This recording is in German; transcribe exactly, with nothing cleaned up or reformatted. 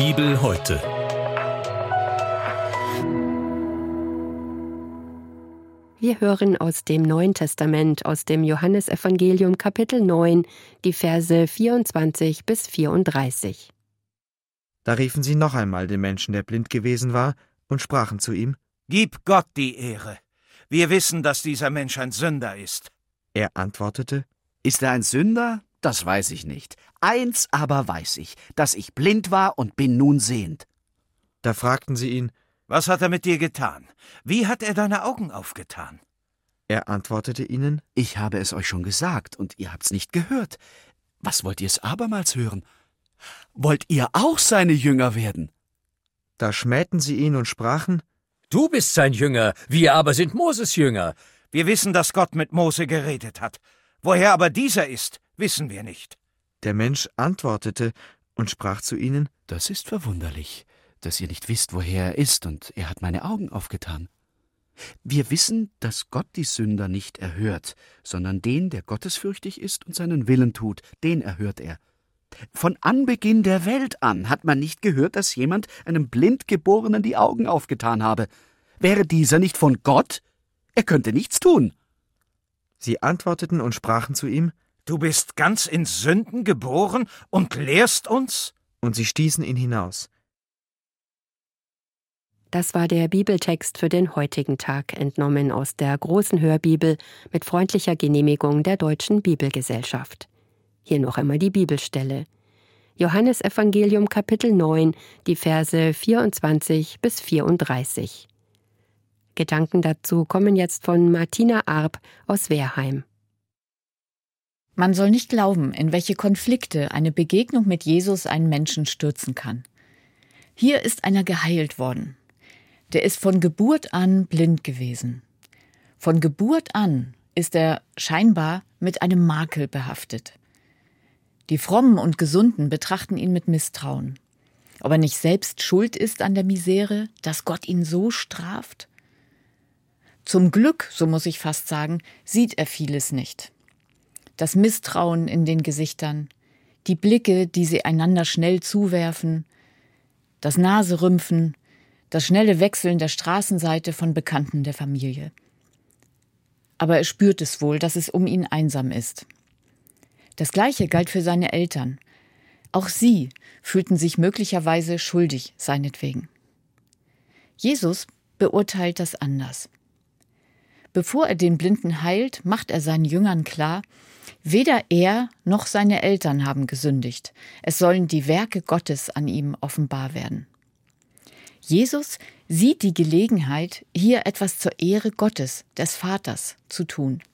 Bibel heute. Wir hören aus dem Neuen Testament, aus dem Johannesevangelium Kapitel neun, die Verse vierundzwanzig bis vierunddreißig. Da riefen sie noch einmal den Menschen, der blind gewesen war, und sprachen zu ihm: Gib Gott die Ehre. Wir wissen, dass dieser Mensch ein Sünder ist. Er antwortete: Ist er ein Sünder? Das weiß ich nicht. Eins aber weiß ich, dass ich blind war und bin nun sehend. Da fragten sie ihn: Was hat er mit dir getan? Wie hat er deine Augen aufgetan? Er antwortete ihnen: Ich habe es euch schon gesagt, und ihr habt's nicht gehört. Was wollt ihr es abermals hören? Wollt ihr auch seine Jünger werden? Da schmähten sie ihn und sprachen: Du bist sein Jünger, wir aber sind Moses Jünger. Wir wissen, dass Gott mit Mose geredet hat. Woher aber dieser ist, wissen wir nicht. Der Mensch antwortete und sprach zu ihnen: Das ist verwunderlich, dass ihr nicht wisst, woher er ist, und er hat meine Augen aufgetan. Wir wissen, dass Gott die Sünder nicht erhört, sondern den, der gottesfürchtig ist und seinen Willen tut, den erhört er. Von Anbeginn der Welt an hat man nicht gehört, dass jemand einem Blindgeborenen die Augen aufgetan habe. Wäre dieser nicht von Gott? Er könnte nichts tun. Sie antworteten und sprachen zu ihm: Du bist ganz in Sünden geboren und lehrst uns? Und sie stießen ihn hinaus. Das war der Bibeltext für den heutigen Tag, entnommen aus der Großen Hörbibel mit freundlicher Genehmigung der Deutschen Bibelgesellschaft. Hier noch einmal die Bibelstelle. Johannesevangelium Kapitel neun, die Verse vierundzwanzig bis vierunddreißig. Gedanken dazu kommen jetzt von Martina Arp aus Wehrheim. Man soll nicht glauben, in welche Konflikte eine Begegnung mit Jesus einen Menschen stürzen kann. Hier ist einer geheilt worden. Der ist von Geburt an blind gewesen. Von Geburt an ist er scheinbar mit einem Makel behaftet. Die Frommen und Gesunden betrachten ihn mit Misstrauen. Ob er nicht selbst schuld ist an der Misere, dass Gott ihn so straft? Zum Glück, so muss ich fast sagen, sieht er vieles nicht. Das Misstrauen in den Gesichtern, die Blicke, die sie einander schnell zuwerfen, das Naserümpfen, das schnelle Wechseln der Straßenseite von Bekannten der Familie. Aber er spürt es wohl, dass es um ihn einsam ist. Das Gleiche galt für seine Eltern. Auch sie fühlten sich möglicherweise schuldig seinetwegen. Jesus beurteilt das anders. Bevor er den Blinden heilt, macht er seinen Jüngern klar, weder er noch seine Eltern haben gesündigt. Es sollen die Werke Gottes an ihm offenbar werden. Jesus sieht die Gelegenheit, hier etwas zur Ehre Gottes, des Vaters, zu tun.